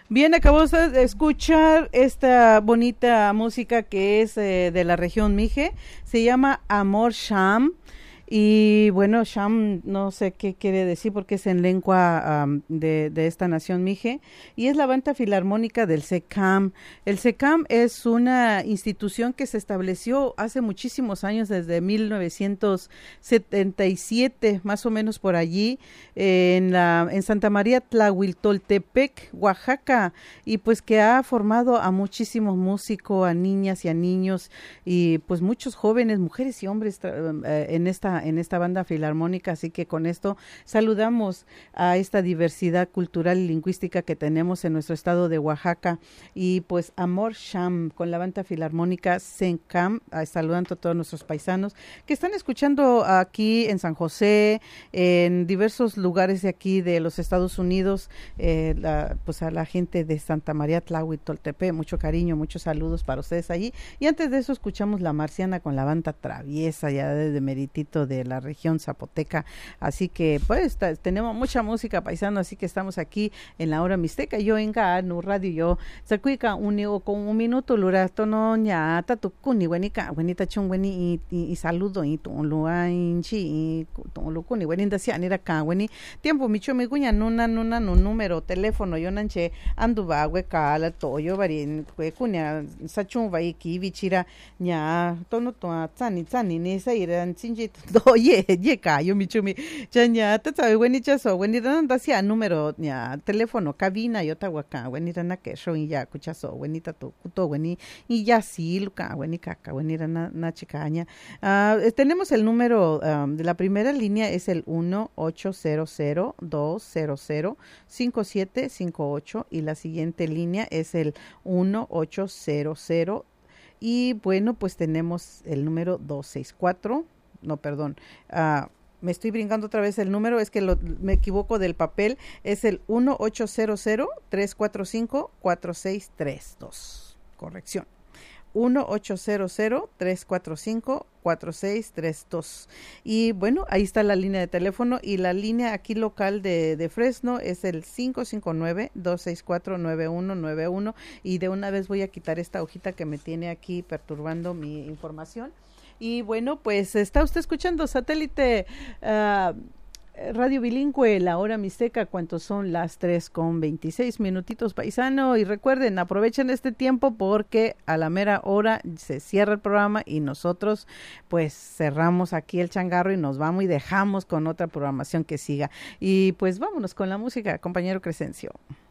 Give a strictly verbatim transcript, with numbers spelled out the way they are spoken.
Bien, acabamos de escuchar esta bonita música que es eh, de la región Mije, se llama Amor Sham. Y bueno, Sham no sé qué quiere decir porque es en lengua um, de, de esta nación Mije, y es la banda filarmónica del SECAM. El SECAM es una institución que se estableció hace muchísimos años, desde mil novecientos setenta y siete, más o menos por allí, eh, en, la, en Santa María Tlahuiltoltepec, Oaxaca, y pues que ha formado a muchísimos músicos, a niñas y a niños, y pues muchos jóvenes, mujeres y hombres eh, en esta en esta banda filarmónica. Así que con esto saludamos a esta diversidad cultural y lingüística que tenemos en nuestro estado de Oaxaca. Y pues Amor Sham con la banda filarmónica SECAM, saludando a todos nuestros paisanos que están escuchando aquí en San José, en diversos lugares de aquí de los Estados Unidos, eh, la, pues a la gente de Santa María Tlahuitoltepec, mucho cariño, muchos saludos para ustedes allí. Y antes de eso escuchamos La Marciana con la banda Traviesa, ya de meritito de la región zapoteca. Así que pues ta, tenemos mucha música paisano, así que estamos aquí en la hora mixteca. Yo en no radio yo sacuica un con un minuto lura tono ña tatu kuni buenica buenita chung bueni y saludo y tu lua inchi y tu lu kuni buenita si anira ka bueni tiempo micho mi guña nuna nuna no número teléfono yo nanche andu ba hueca la toyo bari kunya sachun va iki bichira ña tono to tsani tsani ni sa iran chinji oye, yeca, yo michumi, ya te sabe, bueni chaso, bueni randa sia número, ya teléfono, cabina, yo tahuaca, bueni rana que show y ya, cuchazo, bueni tatu, cuto, bueni, y ya sí, luca, bueni caca, bueni rana, na chicaña. Uh, tenemos el número um, de la primera línea es el uno ocho cero cero dos cero cero cinco siete cinco ocho y la siguiente línea es el uno ocho cero cero y bueno, pues tenemos el número dos seis cuatro. No, perdón, uh, me estoy brincando otra vez el número, es que lo, me equivoco del papel, es el uno ocho cero cero tres cuatro cinco cuatro seis tres dos, corrección, uno ocho cero cero tres cuatro cinco cuatro seis tres dos. Y bueno, ahí está la línea de teléfono, y la línea aquí local de, de Fresno es el cinco cinco nueve dos seis cuatro nueve uno nueve uno, y de una vez voy a quitar esta hojita que me tiene aquí perturbando mi información. Y bueno, pues está usted escuchando Satélite uh, Radio Bilingüe, la hora mixteca, cuántos son las tres con veintiséis minutitos, paisano. Y recuerden, aprovechen este tiempo porque a la mera hora se cierra el programa y nosotros pues cerramos aquí el changarro y nos vamos y dejamos con otra programación que siga. Y pues vámonos con la música, compañero Crescencio.